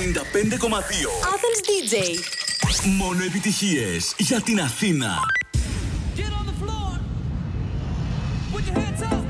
95,2 Athens DJ. Μόνο επιτυχίες για την Αθήνα. Get on the floor. Put your hands up.